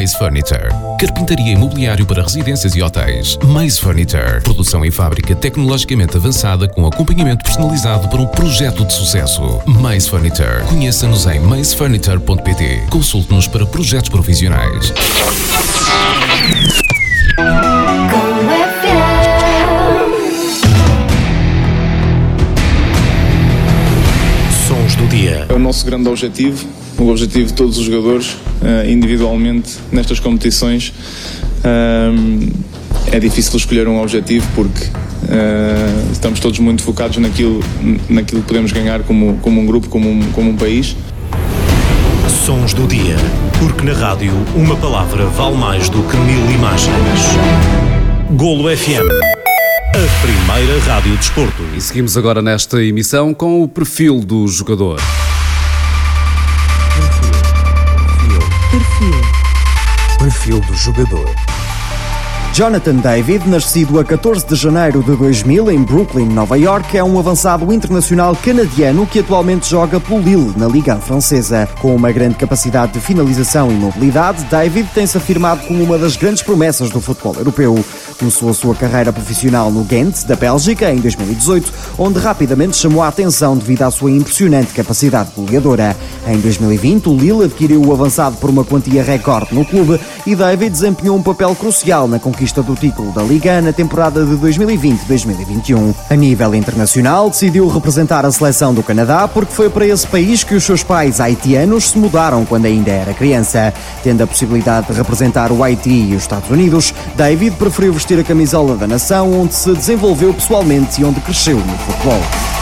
Maze Furniture. Carpintaria e mobiliário para residências e hotéis. Maze Furniture. Produção em fábrica tecnologicamente avançada com acompanhamento personalizado para um projeto de sucesso. Maze Furniture. Conheça-nos em mazefurniture.pt. Consulte-nos para projetos profissionais. Sons do dia. É o nosso grande objetivo, o objetivo de todos os jogadores, individualmente, nestas competições. É difícil escolher um objetivo porque estamos todos muito focados naquilo que podemos ganhar como um grupo, como um país. Sons do dia, porque na rádio uma palavra vale mais do que 1000 imagens. Golo FM, a primeira rádio de desporto. E seguimos agora nesta emissão com o perfil do jogador. Perfil do jogador. Jonathan David, nascido a 14 de janeiro de 2000 em Brooklyn, Nova York, é um avançado internacional canadiano que atualmente joga pelo Lille, na Liga francesa. Com uma grande capacidade de finalização e mobilidade, David tem-se afirmado como uma das grandes promessas do futebol europeu. Começou a sua carreira profissional no Ghent, da Bélgica, em 2018, onde rapidamente chamou a atenção devido à sua impressionante capacidade goleadora. Em 2020, o Lille adquiriu o avançado por uma quantia recorde no clube e David desempenhou um papel crucial na conquista do título da Liga na temporada de 2020-2021. A nível internacional, decidiu representar a seleção do Canadá porque foi para esse país que os seus pais haitianos se mudaram quando ainda era criança. Tendo a possibilidade de representar o Haiti e os Estados Unidos, David preferiu vestir a camisola da nação onde se desenvolveu pessoalmente e onde cresceu no futebol.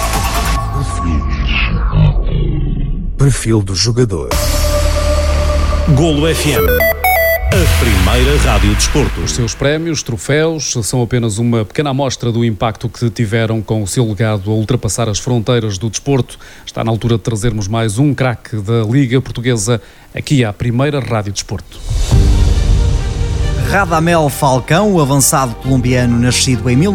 Perfil do jogador. Golo FM, a primeira rádio de desporto. Os seus prémios, troféus, são apenas uma pequena amostra do impacto que tiveram com o seu legado a ultrapassar as fronteiras do desporto. Está na altura de trazermos mais um craque da Liga Portuguesa aqui à primeira rádio de desporto. Radamel Falcão, o avançado colombiano nascido em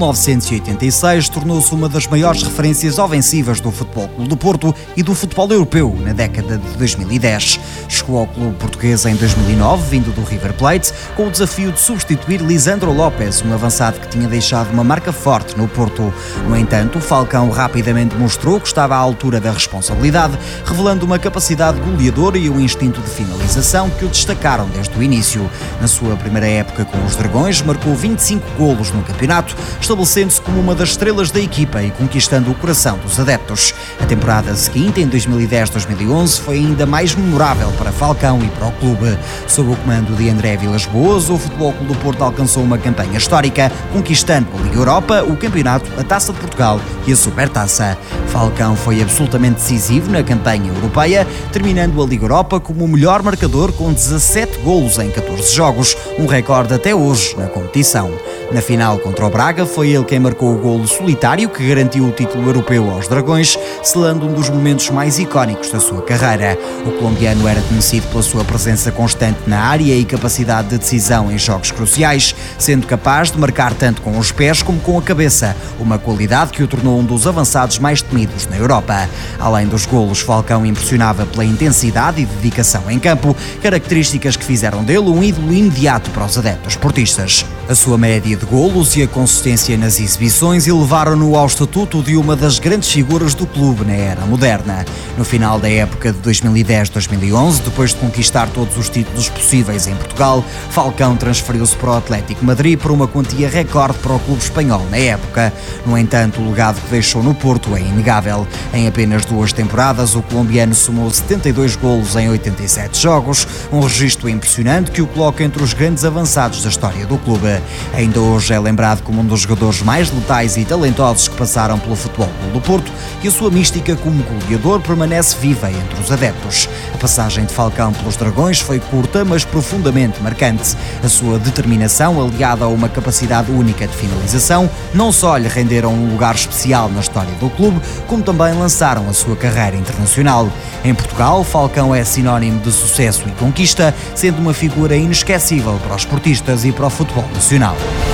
1986, tornou-se uma das maiores referências ofensivas do Futebol Clube do Porto e do futebol europeu na década de 2010. Chegou ao clube português em 2009, vindo do River Plate, com o desafio de substituir Lisandro Lopes, um avançado que tinha deixado uma marca forte no Porto. No entanto, Falcão rapidamente mostrou que estava à altura da responsabilidade, revelando uma capacidade goleadora e um instinto de finalização que o destacaram desde o início. Na sua primeira época com os Dragões, marcou 25 golos no campeonato, estabelecendo-se como uma das estrelas da equipa e conquistando o coração dos adeptos. A temporada seguinte, em 2010-2011, foi ainda mais memorável para Falcão e para o clube. Sob o comando de André Vilas-Boas, o Futebol Clube do Porto alcançou uma campanha histórica, conquistando a Liga Europa, o Campeonato, a Taça de Portugal e a Supertaça. Falcão foi absolutamente decisivo na campanha europeia, terminando a Liga Europa como o melhor marcador com 17 golos em 14 jogos, um recorde até hoje na competição. Na final contra o Braga, foi ele quem marcou o golo solitário que garantiu o título europeu aos Dragões, selando um dos momentos mais icónicos da sua carreira. O colombiano era conhecido pela sua presença constante na área e capacidade de decisão em jogos cruciais, sendo capaz de marcar tanto com os pés como com a cabeça, uma qualidade que o tornou um dos avançados mais temidos na Europa. Além dos golos, Falcão impressionava pela intensidade e dedicação em campo, características que fizeram dele um ídolo imediato para os adeptos portistas. A sua média de golos e a consistência nas exibições elevaram-no ao estatuto de uma das grandes figuras do clube na era moderna. No final da época de 2010-2011, depois de conquistar todos os títulos possíveis em Portugal, Falcão transferiu-se para o Atlético Madrid por uma quantia recorde para o clube espanhol na época. No entanto, o legado que deixou no Porto é inegável. Em apenas 2 temporadas, o colombiano somou 72 golos em 87 jogos, um registro impressionante que o coloca entre os grandes avançados da história do clube. Ainda hoje é lembrado como um dos jogadores mais letais e talentosos que passaram pelo Futebol Clube do Porto e a sua mística como goleador permanece viva entre os adeptos. A passagem de Falcão pelos Dragões foi curta, mas profundamente marcante. A sua determinação, aliada a uma capacidade única de finalização, não só lhe renderam um lugar especial na história do clube, como também lançaram a sua carreira internacional. Em Portugal, Falcão é sinónimo de sucesso e conquista, sendo uma figura inesquecível para os portistas e para o futebol nacional.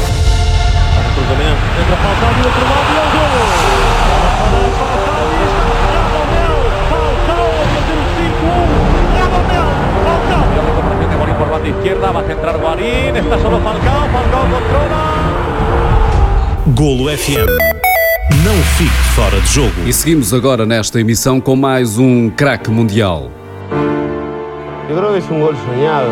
Cruzamento, entra Falcão do outro lado e é o golo! Falcão a fazer o 5-1, Falcão! Ele para a bola importante, agora em Barbati, izquierda, va a centrar Guarín, está solo Falcao controla. Golo FM. Não fique fora de jogo. E seguimos agora nesta emissão com mais um craque mundial. Eu creo que é gol sonhado.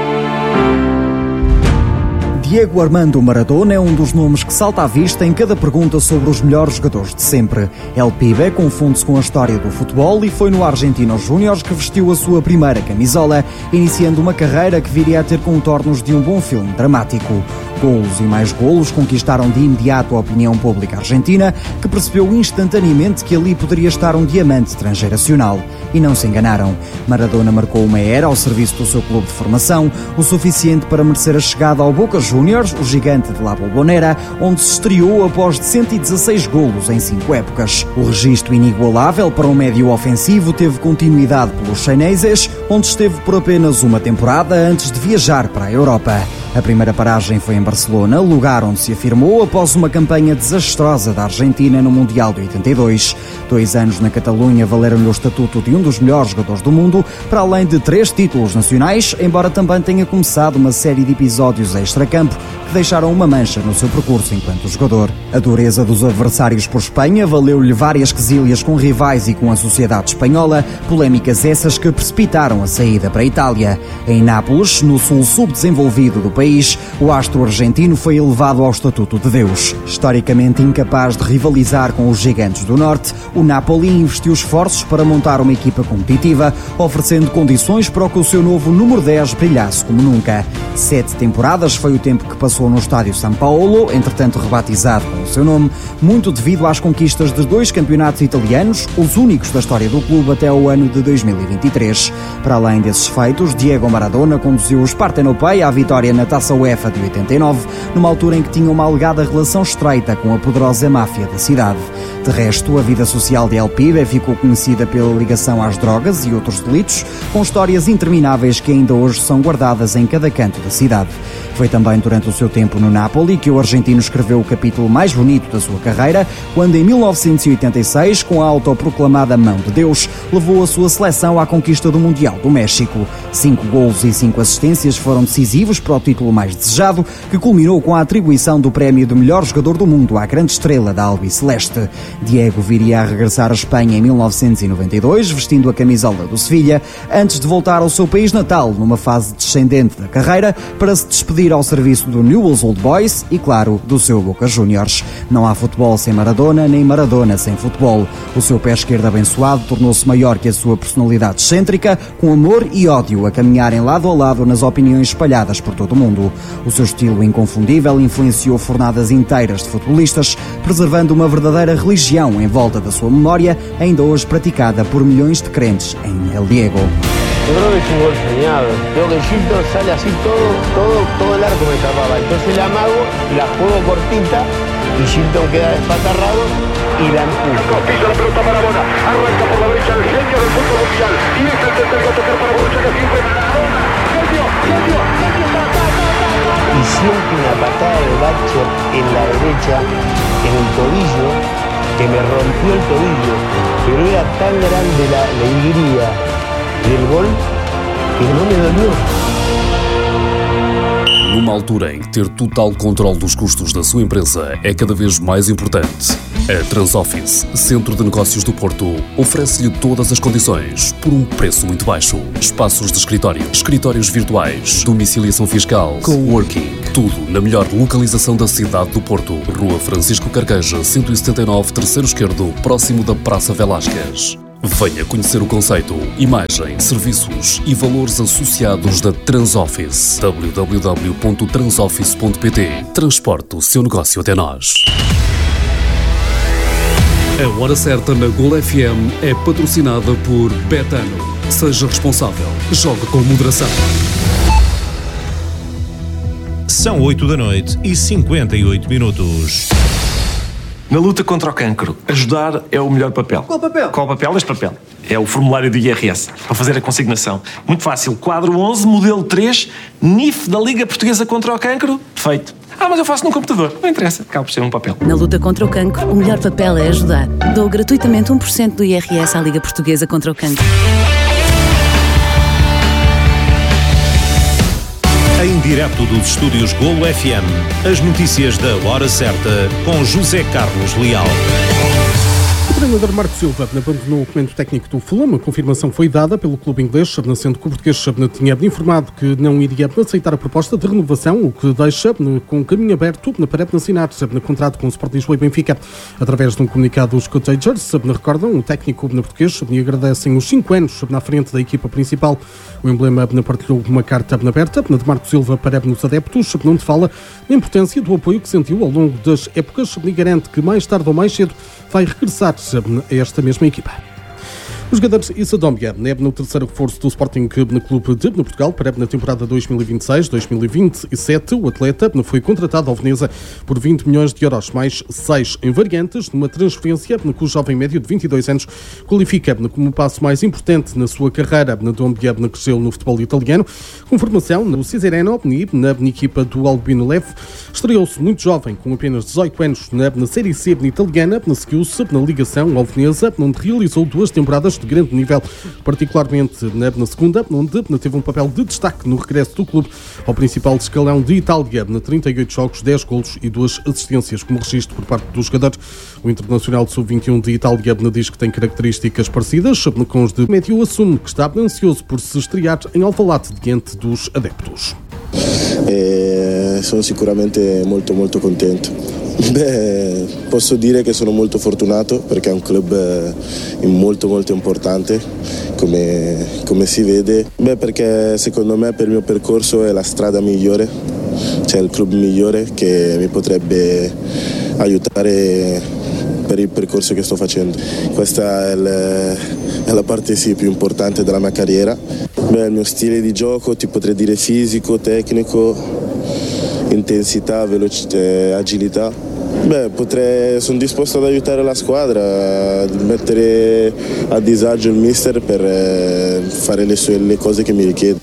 Diego Armando Maradona é um dos nomes que salta à vista em cada pergunta sobre os melhores jogadores de sempre. El Pibe confunde-se com a história do futebol e foi no Argentinos Júniors que vestiu a sua primeira camisola, iniciando uma carreira que viria a ter contornos de um bom filme dramático. Golos e mais golos conquistaram de imediato a opinião pública argentina, que percebeu instantaneamente que ali poderia estar um diamante transgeracional. E não se enganaram. Maradona marcou uma era ao serviço do seu clube de formação, o suficiente para merecer a chegada ao Boca Juniors, o gigante de La Bombonera, onde se estreou após 116 golos em 5 épocas. O registro inigualável para um médio ofensivo teve continuidade pelos chineses, onde esteve por apenas uma temporada antes de viajar para a Europa. A primeira paragem foi em Barcelona, lugar onde se afirmou após uma campanha desastrosa da Argentina no Mundial de 82. 2 anos na Catalunha valeram-lhe o estatuto de um dos melhores jogadores do mundo, para além de 3 títulos nacionais, embora também tenha começado uma série de episódios extracampo que deixaram uma mancha no seu percurso enquanto jogador. A dureza dos adversários por Espanha valeu-lhe várias quesílias com rivais e com a sociedade espanhola, polémicas essas que precipitaram a saída para a Itália. Em Nápoles, no sul subdesenvolvido do país, o astro argentino foi elevado ao estatuto de Deus. Historicamente incapaz de rivalizar com os gigantes do norte, o Napoli investiu esforços para montar uma equipa competitiva, oferecendo condições para que o seu novo número 10 brilhasse como nunca. 7 temporadas foi o tempo que passou no estádio São Paulo, entretanto rebatizado com o seu nome, muito devido às conquistas de 2 campeonatos italianos, os únicos da história do clube até o ano de 2023. Para além desses feitos, Diego Maradona conduziu os Partenopei à vitória na Taça UEFA de 89, numa altura em que tinha uma alegada relação estreita com a poderosa máfia da cidade. De resto, a vida social de El Pibe ficou conhecida pela ligação às drogas e outros delitos, com histórias intermináveis que ainda hoje são guardadas em cada canto da cidade. Foi também durante o seu tempo no Napoli que o argentino escreveu o capítulo mais bonito da sua carreira, quando em 1986, com a autoproclamada Mão de Deus, levou a sua seleção à conquista do Mundial do México. 5 golos e 5 assistências foram decisivos para o título mais desejado, que culminou com a atribuição do prémio de melhor jogador do mundo à grande estrela da albiceleste. Diego viria a regressar à Espanha em 1992, vestindo a camisola do Sevilha, antes de voltar ao seu país natal, numa fase descendente da carreira, para se despedir ao serviço do Newell's Old Boys e, claro, do seu Boca Juniors. Não há futebol sem Maradona, nem Maradona sem futebol. O seu pé esquerdo abençoado tornou-se maior que a sua personalidade excêntrica, com amor e ódio a caminharem lado a lado nas opiniões espalhadas por todo o mundo. O seu estilo inconfundível influenciou fornadas inteiras de futebolistas, preservando uma verdadeira religião em volta da sua memória, ainda hoje praticada por milhões de crentes em El Diego. Yo creo que es un gol soñado. Creo que Gilton sale así todo el arco me tapaba. Entonces la amago, la juego cortita y Gilton queda despatarrado y la empujo. Pisa la pelota Maradona, arranca por la derecha el genio del fútbol mundial. Y es el tercero a tocar para Borruchaga, siempre Maradona. Genio, y siento una patada de bacho en la derecha, en el tobillo, que me rompió el tobillo. Pero era tan grande la alegría del gol que no me dolió. Numa altura em que ter total controle dos custos da sua empresa é cada vez mais importante, a Transoffice, Centro de Negócios do Porto, oferece-lhe todas as condições por um preço muito baixo. Espaços de escritório, escritórios virtuais, domiciliação fiscal, coworking, tudo na melhor localização da cidade do Porto. Rua Francisco Carqueja, 179, terceiro esquerdo, próximo da Praça Velásquez. Venha conhecer o conceito, imagem, serviços e valores associados da Transoffice. www.transoffice.pt. Transporte o seu negócio até nós. A Hora Certa na Golo FM é patrocinada por Betano. Seja responsável. Jogue com moderação. São 8h58. Na luta contra o cancro, ajudar é o melhor papel. Qual papel? Qual papel? Este papel. É o formulário do IRS, para fazer a consignação. Muito fácil. Quadro 11, modelo 3, NIF da Liga Portuguesa contra o Cancro. Feito. Mas eu faço num computador. Não interessa. Acaba por ser um papel. Na luta contra o cancro, o melhor papel é ajudar. Dou gratuitamente 1% do IRS à Liga Portuguesa contra o Cancro. Em direto dos estúdios Golo FM, as notícias da hora certa com José Carlos Leal. O treinador Marco Silva abandonou o comando técnico do Fulham. A confirmação foi dada pelo clube inglês, sendo que o português tinha informado que não iria aceitar a proposta de renovação, o que deixa com o caminho aberto para assinar no contrato com o Sport Lisboa e Benfica. Através de um comunicado, os cottagers recordam o técnico português e agradecem os 5 anos na frente da equipa principal. O emblema partilhou uma carta aberta de Marco Silva para os adeptos, onde fala da importância do apoio que sentiu ao longo das épocas e garante que mais tarde ou mais cedo vai regressar a esta mesma equipa. O jogador Issa Doumbia é no terceiro reforço do Sporting Clube de Portugal para a temporada 2026-2027. O atleta foi contratado ao Veneza por 20 milhões de euros, mais 6 em variantes, numa transferência que o jovem médio de 22 anos qualifica como o passo mais importante na sua carreira. Doumbia cresceu no futebol italiano, com formação no Cesareno e na equipa do Albino Lev. Estreou-se muito jovem, com apenas 18 anos, na Série C italiana, seguiu-se na ligação ao Veneza, onde realizou 2 temporadas de grande nível, particularmente na segunda, onde teve um papel de destaque no regresso do clube ao principal escalão de Itália, 38 jogos, 10 golos e 2 assistências como registro por parte do jogador. O Internacional de Sub-21 de Itália diz que tem características parecidas com os de Médio, assume que está ansioso por se estrear em Alvalade diante dos adeptos. Sono sicuramente molto contento. Posso dire che sono molto fortunato perché è un club molto importante come si vede. Perché secondo me per il mio percorso è la strada migliore, cioè il club migliore che mi potrebbe aiutare per il percorso che sto facendo. Questa è la parte più importante della mia carriera. Il mio stile di gioco ti potrei dire fisico, tecnico, intensità, velocità, agilità. Sono disposto ad aiutare la squadra, a mettere a disagio il mister per fare le cose che mi richiede.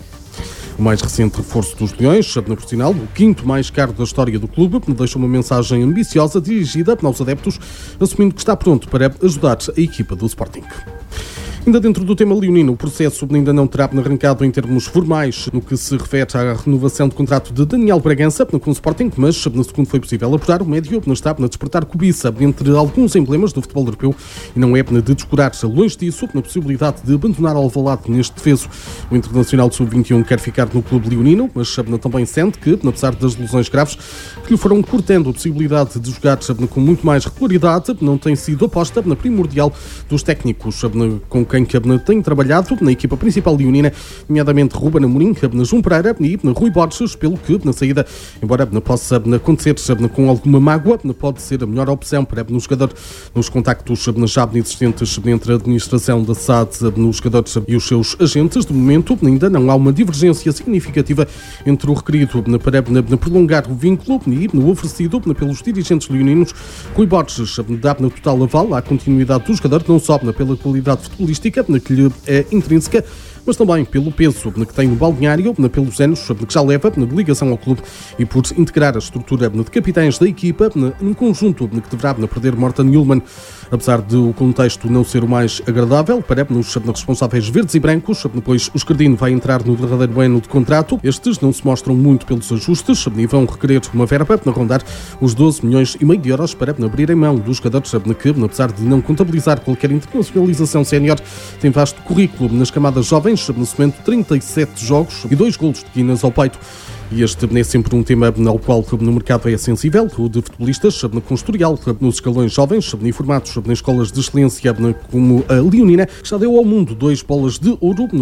O mais recente reforço dos Leões, na Portinal, o 5º mais caro da história do clube, deixa uma mensagem ambiciosa dirigida aos adeptos, assumindo que está pronto para ajudar a equipa do Sporting. Ainda dentro do tema leonino, o processo ainda não terá arrancado em termos formais no que se refere à renovação de contrato de Daniel Bragança com o Sporting, mas no segundo foi possível apurar, o médio está a despertar cobiça entre alguns emblemas do futebol europeu e não é de descurar longe disso na possibilidade de abandonar Alvalade neste defeso. O Internacional de Sub-21 quer ficar no clube leonino, mas também sente que, apesar das lesões graves que lhe foram cortando a possibilidade de jogar com muito mais regularidade, não tem sido aposta na primordial dos técnicos com quem tem trabalhado na equipa principal leonina, nomeadamente Ruben Amorim, João Pereira e Rui Borges, pelo que na saída, embora possa acontecer com alguma mágoa, pode ser a melhor opção para o jogador. Nos contactos já existentes entre a administração da SAD, os jogadores e os seus agentes, de momento ainda não há uma divergência significativa entre o requerido para prolongar o vínculo e o oferecido pelos dirigentes leoninos. Rui Borges dá total aval à continuidade do jogador, não só pela qualidade futebolística que lhe é intrínseca, mas também pelo peso que tem no balneário, pelos anos que já leva de ligação ao clube e por integrar a estrutura de capitães da equipa num conjunto que deverá perder Morten Hjulmand. Apesar de o contexto não ser o mais agradável para os responsáveis verdes e brancos, depois o Escardino vai entrar no derradeiro ano de contrato. Estes não se mostram muito pelos ajustes e vão requerer uma verba para rondar os 12 milhões e meio de euros para abrirem mão dos jogadores que, apesar de não contabilizar qualquer internacionalização sénior, tem vasto currículo nas camadas jovens, nesse momento 37 jogos e 2 golos de Guinness ao peito. E este é sempre um tema ao qual no mercado é sensível, o de futebolistas com historial nos escalões jovens e formados em escolas de excelência como a leonina, que já deu ao mundo 2 bolas de ouro